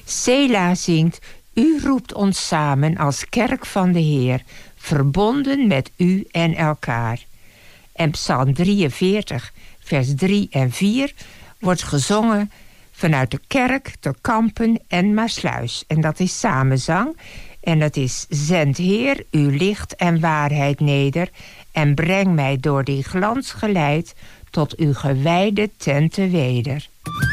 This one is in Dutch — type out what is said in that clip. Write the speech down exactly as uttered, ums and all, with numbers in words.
Sela zingt, u roept ons samen als kerk van de Heer, verbonden met u en elkaar. En Psalm drieënveertig, vers drie en vier wordt gezongen vanuit de kerk, te Kampen en Maassluis. En dat is samenzang. En dat is: zend Heer uw licht en waarheid neder en breng mij door die glans geleid tot uw gewijde tenten weder.